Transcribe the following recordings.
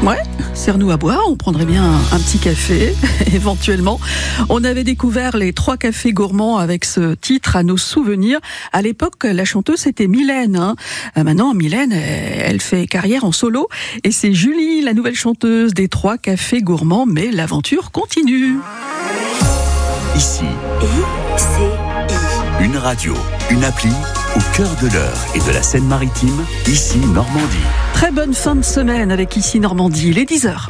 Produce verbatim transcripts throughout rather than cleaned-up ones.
Ouais, serre-nous à boire, on prendrait bien un, un petit café, éventuellement. On avait découvert les trois cafés gourmands avec ce titre à nos souvenirs. À l'époque, la chanteuse, c'était Mylène. Hein. Maintenant, Mylène, elle fait carrière en solo. Et c'est Julie, la nouvelle chanteuse des trois cafés gourmands. Mais l'aventure continue. Ici, I C I. Une radio, une appli, au cœur de l'Eure et de la Seine-Maritime, Ici Normandie. Très bonne fin de semaine avec Ici Normandie, les dix heures.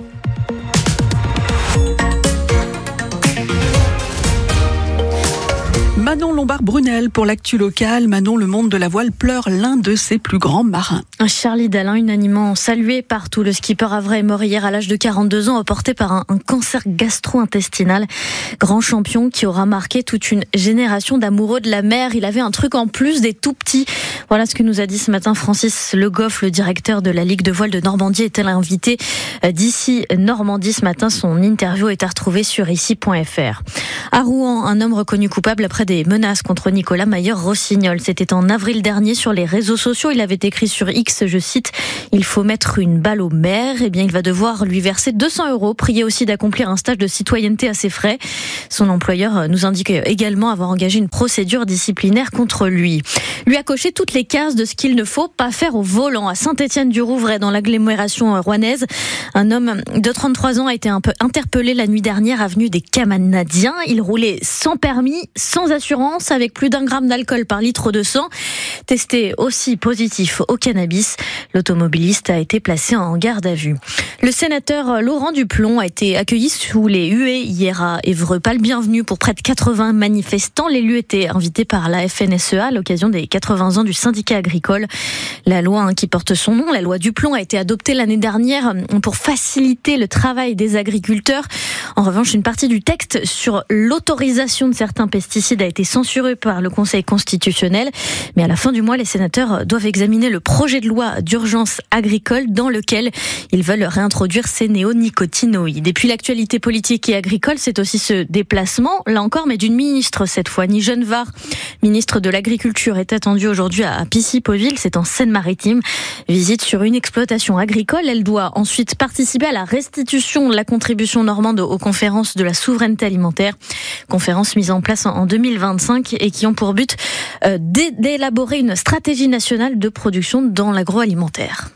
Manon Lombard-Brunel pour l'actu locale. Manon, le monde de la voile pleure l'un de ses plus grands marins. Charlie Dalin, unanimement salué partout. Le skipper havrais est mort hier à l'âge de quarante-deux ans, porté par un, un cancer gastro-intestinal. Grand champion qui aura marqué toute une génération d'amoureux de la mer. Il avait un truc en plus des tout petits. Voilà ce que nous a dit ce matin Francis Le Goff, le directeur de la Ligue de voile de Normandie, était l'invité d'Ici Normandie ce matin. Son interview est à retrouver sur ici point f r. À Rouen, un homme reconnu coupable après des menaces contre Nicolas Mayer-Rossignol. C'était en avril dernier sur les réseaux sociaux. Il avait écrit sur X, je cite, « Il faut mettre une balle au maire ». Eh bien, il va devoir lui verser deux cents euros. Prier aussi d'accomplir un stage de citoyenneté à ses frais. Son employeur nous indique également avoir engagé une procédure disciplinaire contre lui. Lui a coché toutes les cases de ce qu'il ne faut pas faire au volant. À Saint-Étienne-du-Rouvray, dans l'agglomération rouennaise, un homme de trente-trois ans a été un peu interpellé la nuit dernière avenue des Canadiens. Il roulait sans permis, sans assurance, avec plus d'un gramme d'alcool par litre de sang. Testé aussi positif au cannabis, l'automobiliste a été placé en garde à vue. Le sénateur Laurent Duplon a été accueilli sous les huées hier à Évreux. Pas le bienvenu pour près de quatre-vingts manifestants. L'élu était invité par la F N S E A à l'occasion des quatre-vingts ans du syndicat agricole. La loi qui porte son nom, la loi Duplon, a été adoptée l'année dernière pour faciliter le travail des agriculteurs. En revanche, une partie du texte sur l'autorisation de certains pesticides a été censurée par le Conseil constitutionnel. Mais à la fin du mois, les sénateurs doivent examiner le projet de loi d'urgence agricole dans lequel ils veulent réintroduire ces néonicotinoïdes. Et puis l'actualité politique et agricole, c'est aussi ce déplacement, là encore, mais d'une ministre cette fois, Nigel Genevard, ministre de l'Agriculture, est attendue aujourd'hui à Pissy-Pauville, c'est en Seine-Maritime. Visite sur une exploitation agricole. Elle doit ensuite participer à la restitution de la contribution normande aux conférences de la souveraineté alimentaire. Conférences mises en place en deux mille vingt-cinq et qui ont pour but euh, d'élaborer une stratégie nationale de production dans l'agroalimentaire.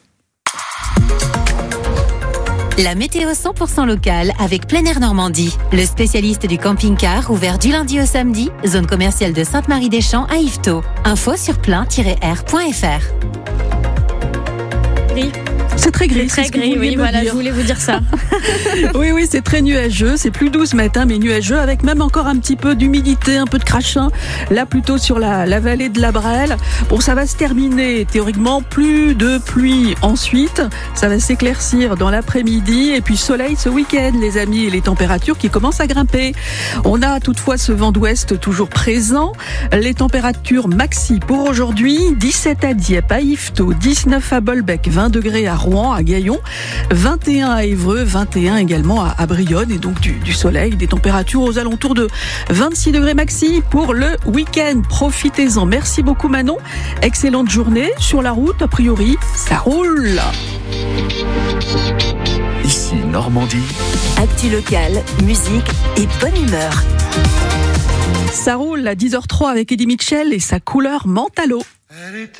La météo cent pour cent locale avec Plein Air Normandie. Le spécialiste du camping-car ouvert du lundi au samedi, zone commerciale de Sainte-Marie-des-Champs à Yvetot. Info sur plein tiret air point f r. Oui. C'est très gris. C'est très gris, oui, voilà, je voulais vous dire ça. oui, oui, c'est très nuageux. C'est plus doux ce matin, mais nuageux, avec même encore un petit peu d'humidité, un peu de crachin. Là, plutôt sur la, la vallée de la Brelle. Bon, ça va se terminer, théoriquement, plus de pluie ensuite. Ça va s'éclaircir dans l'après-midi. Et puis, soleil ce week-end, les amis, et les températures qui commencent à grimper. On a toutefois ce vent d'ouest toujours présent. Les températures maxi pour aujourd'hui, dix-sept à Dieppe, à Yvetot, dix-neuf à Bolbec, vingt degrés à Rouen, à Gaillon, vingt et un à Évreux, vingt et un également à, à Brionne, et donc du, du soleil, des températures aux alentours de vingt-six degrés maxi pour le week-end. Profitez-en. Merci beaucoup Manon. Excellente journée sur la route. A priori, ça roule. Ici Normandie. Actu locale, musique et bonne humeur. Ça roule à dix heures zéro trois avec Eddie Mitchell et sa couleur menthe à l'eau.